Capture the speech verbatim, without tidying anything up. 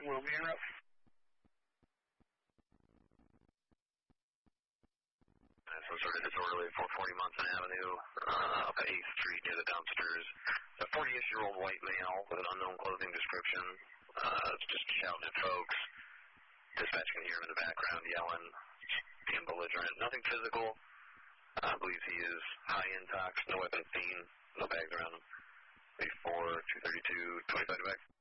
Will be up. Some sort of disorderly four forty Munson Avenue, uh, up at eighth Street near the dumpsters. A forty-ish-year-old white male with an unknown clothing description, uh, just shouting at folks. Dispatch can hear him in the background yelling, being belligerent. Nothing physical. I uh, believe he is high intox, no weapons seen, no bags around him. eight four, two thirty-two, twenty-five to back.